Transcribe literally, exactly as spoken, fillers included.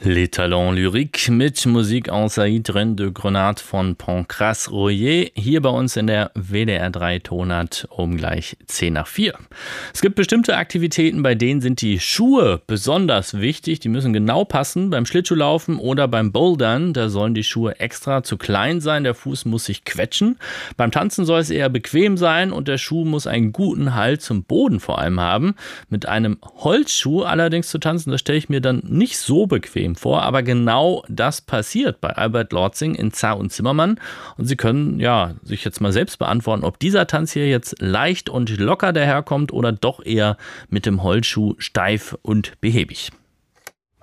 Les Talents Lyriques mit Musik en Saïd Reine de Grenade von Pancras Royer. Hier bei uns in der W D R drei Tonart um gleich zehn nach vier. Es gibt bestimmte Aktivitäten, bei denen sind die Schuhe besonders wichtig. Die müssen genau passen. Beim Schlittschuhlaufen oder beim Bouldern, da sollen die Schuhe extra zu klein sein. Der Fuß muss sich quetschen. Beim Tanzen soll es eher bequem sein und der Schuh muss einen guten Halt zum Boden vor allem haben. Mit einem Holzschuh allerdings zu tanzen, das stelle ich mir dann nicht so bequem vor, aber genau das passiert bei Albert Lortzing in Zar und Zimmermann und Sie können ja sich jetzt mal selbst beantworten, ob dieser Tanz hier jetzt leicht und locker daherkommt oder doch eher mit dem Holzschuh steif und behäbig.